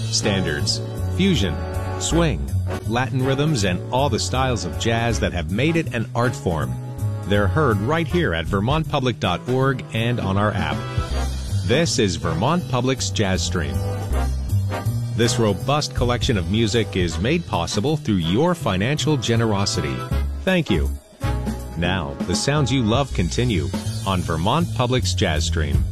standards, fusion, swing, Latin rhythms, and all the styles of jazz that have made it an art form. They're heard right here at vermontpublic.org and on our app. This is Vermont Public's Jazz Stream. This robust collection of music is made possible through your financial generosity. Thank you. Now, the sounds you love continue on Vermont Public's Jazz Stream.